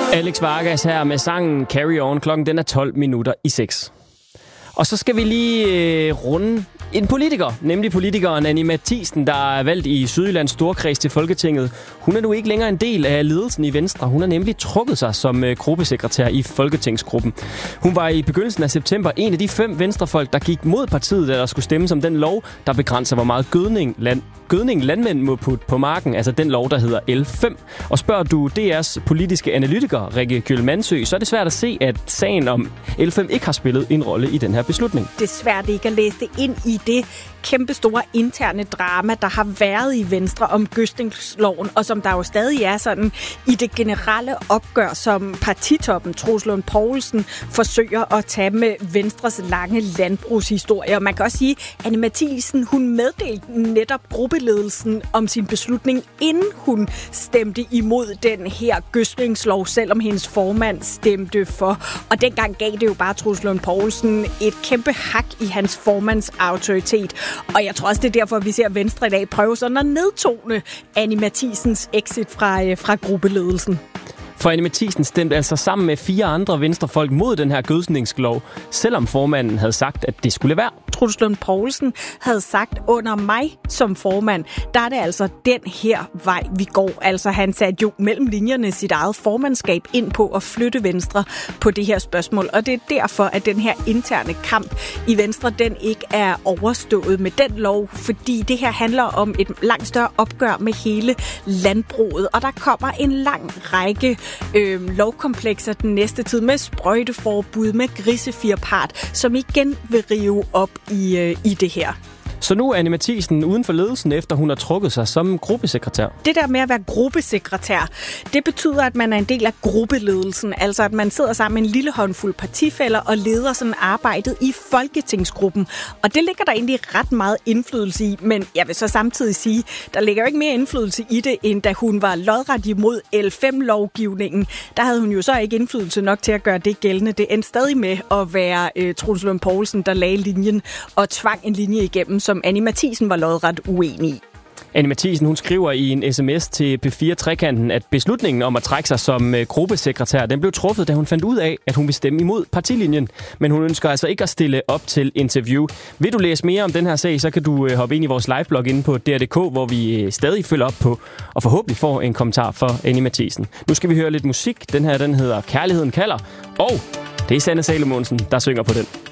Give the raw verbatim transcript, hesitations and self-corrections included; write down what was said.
Alex Vargas her med sangen Carry On. Klokken den er tolv minutter i seks. Og så skal vi lige øh, runde en politiker, nemlig politikeren Anni Matthiesen, der er valgt i Sydjyllands Storkreds til Folketinget. Hun er nu ikke længere en del af ledelsen i Venstre. Hun har nemlig trukket sig som øh, gruppesekretær i Folketingsgruppen. Hun var i begyndelsen af september en af de fem venstrefolk, der gik mod partiet, der skulle stemme som den lov, der begrænser, hvor meget gødning, land, gødning landmænd må putte på marken. Altså den lov, der hedder L fem. Og spørger du D R's politiske analytiker, Rikke Kjøll Mansø, så er det svært at se, at sagen om L fem ikke har spillet en rolle i den her beslutning. Det er svært ikke at læse det ind i det kæmpe store interne drama, der har været i Venstre om gødskningsloven, og som der jo stadig er sådan i det generelle opgør, som partitoppen Troels Lund Poulsen forsøger at tage med Venstres lange landbrugshistorie. Og man kan også sige, at Anni Matthiesen, hun meddelte netop gruppeledelsen om sin beslutning, inden hun stemte imod den her gødskningslov, selvom hendes formand stemte for. Og dengang gav det jo bare Troels Lund Poulsen et kæmpe hak i hans formands autoritet. Og jeg tror også, det er derfor, vi ser Venstre i dag prøve sådan at nedtone Anni Matthiesens exit fra, fra gruppeledelsen. For Anni Matthiesen stemte altså sammen med fire andre venstrefolk mod den her gødskningslov, selvom formanden havde sagt, at det skulle være. Troels Lund Poulsen havde sagt, under mig som formand, der er det altså den her vej, vi går. Altså han satte jo mellem linjerne sit eget formandskab ind på at flytte Venstre på det her spørgsmål. Og det er derfor, at den her interne kamp i Venstre, den ikke er overstået med den lov, fordi det her handler om et langt større opgør med hele landbruget. Og der kommer en lang række øh, lovkomplekser den næste tid med sprøjteforbud, med grisefirpart, som igen vil rive op i, øh, i det her. Så nu er Anni Matthiesen uden for ledelsen, efter hun har trukket sig som gruppesekretær. Det der med at være gruppesekretær, det betyder, at man er en del af gruppeledelsen. Altså at man sidder sammen med en lille håndfuld partifæller og leder sådan arbejdet i Folketingsgruppen. Og det ligger der egentlig ret meget indflydelse i. Men jeg vil så samtidig sige, der ligger jo ikke mere indflydelse i det, end da hun var lodret imod L fem lovgivningen. Der havde hun jo så ikke indflydelse nok til at gøre det gældende. Det endte stadig med at være øh, Troels Lund Poulsen, der lagde linjen og tvang en linje igennem, som Anni Matthiesen var lodret uenig i. Anni Matthiesen, hun skriver i en sms til P fire Trekanten, at beslutningen om at trække sig som gruppesekretær, den blev truffet, da hun fandt ud af, at hun vil stemme imod partilinjen. Men hun ønsker altså ikke at stille op til interview. Vil du læse mere om den her sag, så kan du hoppe ind i vores liveblog inde på D R punktum D K, hvor vi stadig følger op på og forhåbentlig får en kommentar for Anni Matthiesen. Nu skal vi høre lidt musik. Den her, den hedder Kærligheden kalder, og det er Sanne Salomonsen, der synger på den.